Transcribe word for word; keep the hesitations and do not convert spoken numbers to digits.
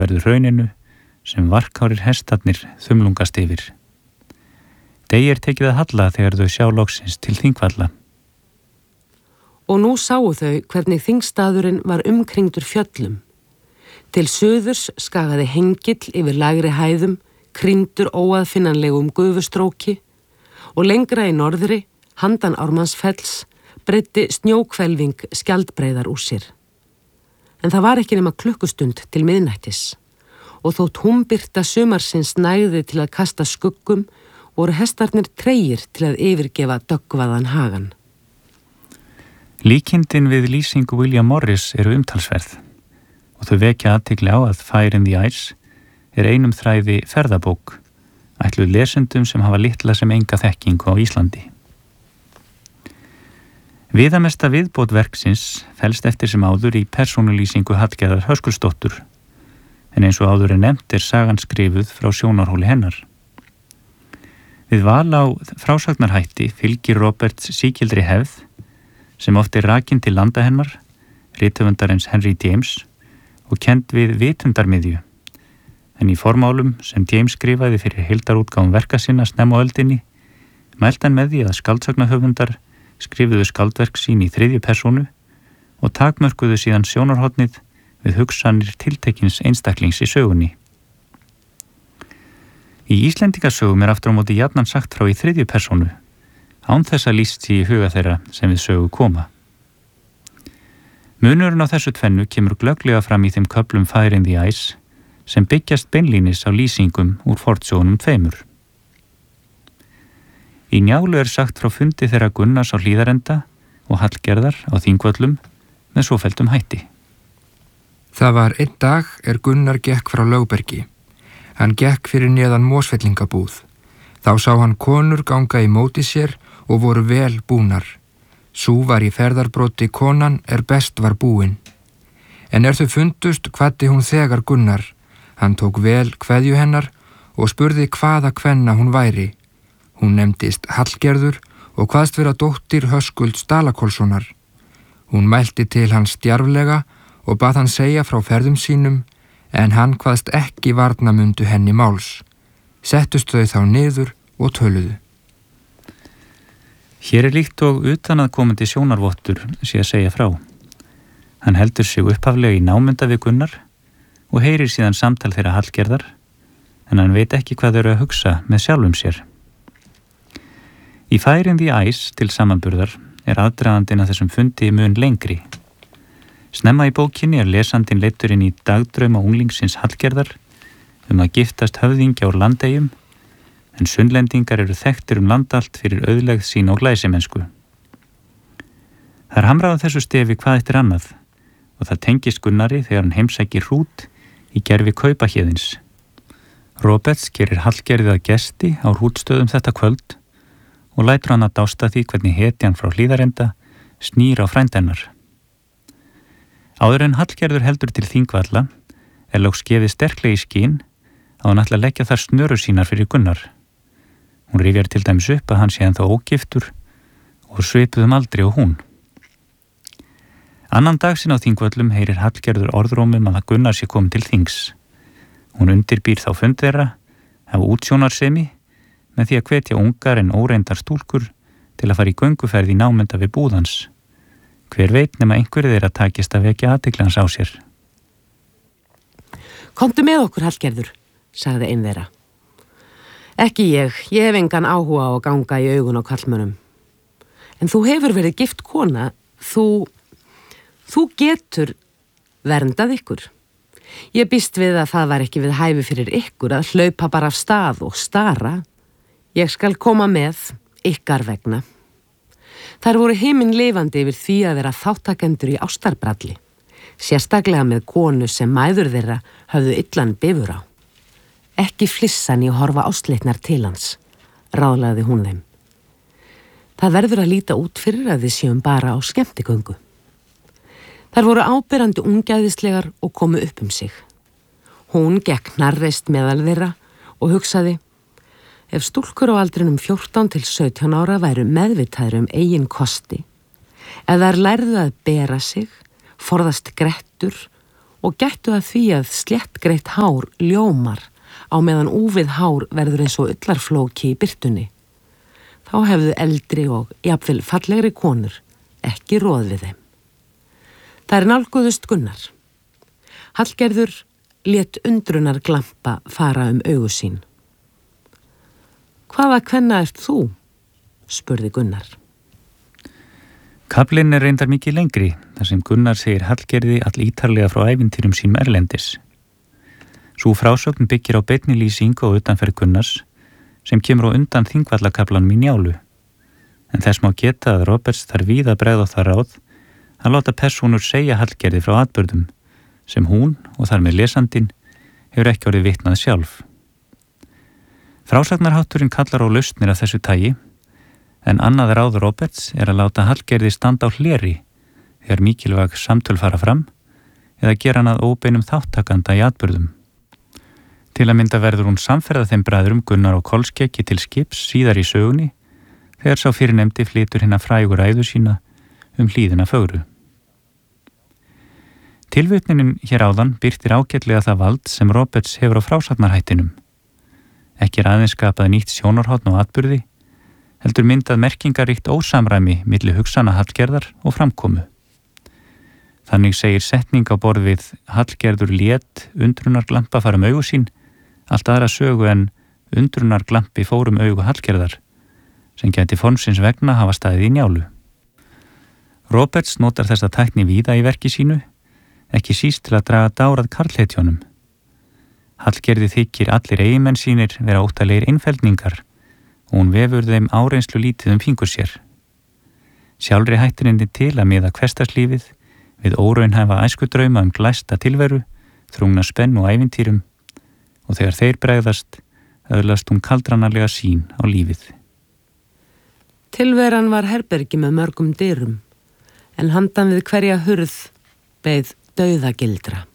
verður hrauninu sem varkárir hestarnir þumlungast yfir. Degi er tekið að halla þegar þau sjá loksins til Þingvalla. Og nú sáu þau hvernig þingstaðurinn var umkringdur fjöllum. Til suðurs skagaði hengill yfir lægri hæðum, krýndur óaðfinnanlegum gufustróki og lengra í norðri, handan Ármannsfells, breiddi snjókvelving skjaldbreiðar úr sér. En það var ekki nema klukkustund til miðnættis og þótt húmbirta sumarsins nægði til að kasta skuggum voru hestarnir tregir til að yfirgefa döggvaðan hagan. Líkindin við lýsingu William Morris eru umtalsverð og þau vekja athygli á að Fire in the Ice er einum þræði ferðabók, ætluð lesendum sem hafa litla sem enga þekkingu á Íslandi. Viðamesta viðbót verksins felst eftir sem áður í persónulýsingu Hallgerðar Höskuldsdóttur, en eins og áður er nefnt er sagan skrifuð frá sjónarhóli hennar. Við val á frásagnarhætti fylgir Roberts sígildri hefð, sem oft er rakin til landa hennar, rithöfundarins Henry James, og kennd við vitundarmiðju, en í formálum sem James skrifaði fyrir heildarútgáfum verka sinna snemma á öldinni, mælt hann með því að skaldsagnahöfundar skrifuðu skaldverk sín í þriðju persónu og takmörkuðu síðan sjónarhornið við hugsanir tiltekins einstaklings í sögunni. Í Íslendingasögum er aftur á móti jafnan sagt frá í þriðju persónu, án þess að lýst í huga þeirra sem við sögu koma. Munurinn á þessu tvennu kemur glögglega fram í þeim köflum Fire in the Ice sem byggjast beinlínis á lýsingum úr fornsögunum tveimur. Í Njálu er sagt frá fundi þeirra Gunnars á Hlíðarenda og Hallgerðar á Þingvöllum með svofelldum hætti. Það var einn dag er Gunnar gekk frá Lögbergi. Hann gekk fyrir neðan Mosfellingabúð. Þá sá hann konur ganga í móti sér og voru vel búnar. Sú var í ferðarbroti konan er best var búin. En er þau fundust kvaddi hún þegar Gunnar. Hann tók vel kveðju hennar og spurði hvaða kvenna hún væri. Hún nefndist Hallgerður og kvaðst vera dóttir Höskulds Dalakólssonar. Hún mælti til hans djarflega og bað hann segja frá ferðum sínum, en hann kvaðst ekki varnamundu henni máls. Settust þau þá niður og töluðu. Hér er líkt og utan að komandi sjónarvottur sé að segja frá. Hann heldur sig upphaflega í námunda við Gunnar og heyrir síðan samtal þeirra Hallgerðar, en hann veit ekki hvað þau eru að hugsa með sjálfum sér. Í Fire in the Ice til samanburðar er aðdragandinn að þessum fundi mun lengri. Snemma í bókinni er lesandinn leiddur inn í dagdrauma unglingsins Hallgerðar um að giftast höfðingja úr Landeyjum, en sunnlendingar eru þekktir um landallt fyrir auðlegð sín og glæsimensku. Það er hamrað á þessu stefi hvað eftir annað og það tengist Gunnari þegar hann heimsækir Hrút í gervi Kaupahéðins. Roberts gerir Hallgerði að gesti á Hrútstöðum þetta kvöld og lætur hann að dásta því hvernig hetjan frá Hlíðarenda snýr á frændennar. Áður en Hallgerður heldur til Þingvalla er loks gefið sterklega í skyn að hann ætla að leggja þar snörur sínar fyrir Gunnar. Hún rifjar til dæmis upp að hann sé ennþá ógiftur og svipuðum aldri og hún. Annan dag sinn á Þingvöllum heyrir Hallgerður orðrómum að Gunnar sé kominn til þings. Hún undirbýr þá fund þeirra af útsjónarsemi með því að hvetja ungar en óreyndar stúlkur til að fara í gönguferð í námunda við búðans. Hver veit nema einhverju þeirra takist að vekja athygli hans á sér. Komdu með okkur, Hallgerður, sagði ein þeirra. Ekki ég, ég hef engan áhuga á að ganga í augun á karlmönnum. En þú hefur verið gift kona, þú, þú getur verndað ykkur. Ég býst við að það var ekki við hæfi fyrir ykkur að hlaupa bara af stað og stara. Ég skal koma með ykkar vegna. Þær voru himinlifandi yfir því að vera þáttakendur í ástarbralli, sérstaklega með konu sem mæður þeirra höfðu illan bifur á. Ekki flissan í að horfa áslitnar til hans, ráðlagði hún þeim. Það verður að líta út fyrir að við séum bara á skemmtigöngu. Þær voru áberandi ungæðislegar og komu upp um sig. Hún gekk hnarreist meðal þeirra og hugsaði: ef stúlkur á aldrinum fjórtán til sautján ára væru meðvitaðir um eigin kosti, ef þær lærðu að bera sig, forðast grettur og gættu að því að sléttgreitt hár ljómar á meðan úfið hár verður eins og ullarflóki í birtunni. Þá hefðu eldri og jafnvel fallegri konur ekki roð við þeim. Það er nálguðust Gunnar. Hallgerður lét undrunar glampa fara um augu sín. Hvaða kvenna ert þú? Spurði Gunnar. Kaflinn er reyndar mikið lengri, þar sem Gunnar segir Hallgerði all ítarlega frá ævintýrum sínum erlendis. Sú frásögn byggir á beinni lýsingu og utanferð Gunnars, sem kemur á undan Þingvallakaflanum í Njálu. En þess má geta að Roberts þarf víða bregða á það ráð að láta persónur segja Hallgerði frá atburðum, sem hún, og þar með lesandinn, hefur ekki orðið vitnað sjálf. Frásagnarhátturinn kallar á lausnir af þessu tagi, en annað ráð Roberts er að láta Hallgerði standa á hleri þegar mikilvæg samtöl fara fram eða gera hann að óbeinum þáttakanda í atburðum. Til að mynda verður hún samferða þeim bræðrum Gunnar og Kolskeggi til skips síðar í sögunni þegar sá fyrirnefndi flytur hinna frægu ræðu sína um hlíðina fögru. Tilvitnunin hér áðan birtir ágætlega það vald sem Roberts hefur á frásagnarhættinum. Ekki er aðeins skapað nýtt sjónarhorn og atburði, heldur myndað merkingaríkt ósamræmi milli hugsana Hallgerðar og framkomu. Þannig segir setning á borð við Hallgerður lét undrunarglampa fara um augu sín allt aðra sögu en undrunarglampi fór um augu Hallgerðar, sem gæti formsins vegna hafa staðið í Njálu. Roberts notar þessa tækni víða í verki sínu, ekki síst til að draga dárað karlhetjónum. Hallgerði þykir allir eiginmenn sínir vera óttalegir einfeldningar og hún vefur þeim áreynslu lítið um fingur sér. Sjálfri hættir henni til að miða hversdagslífið við óraunhæfa æskudrauma um glæsta tilveru, þrungna spenn og ævintýrum og þegar þeir bregðast öðlast hún kaldranarlega sín á lífið. Tilveran var herbergi með mörgum dyrum, en handan við hverja hurð beið dauðagildra.